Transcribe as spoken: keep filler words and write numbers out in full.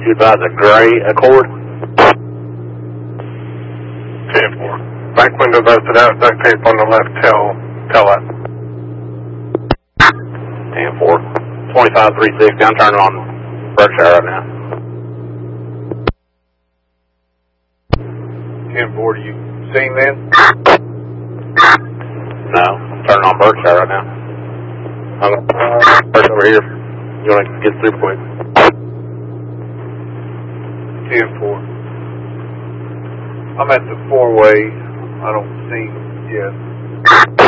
You advise a gray Accord? ten four. Back window busted out, duct tape on the left tail, tail light. ten four. twenty-five three sixty, I'm turning on Berkshire right now. ten four, you seen then? No, I'm turning on Berkshire right now. I'm first over here. You want to get super quick? ten four. I'm at the four-way. I don't see yet.